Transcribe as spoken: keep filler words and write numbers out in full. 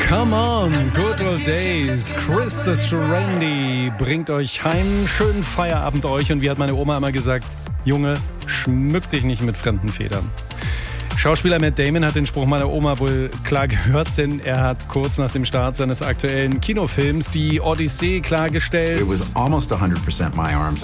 Come on, good old days. Chris the Serenity bringt euch heim. Schönen Feierabend euch. Und wie hat meine Oma immer gesagt, Junge, schmück dich nicht mit fremden Federn. Schauspieler Matt Damon hat den Spruch meiner Oma wohl klar gehört, denn er hat kurz nach dem Start seines aktuellen Kinofilms Die Odyssee klargestellt. It was almost one hundred percent my arms.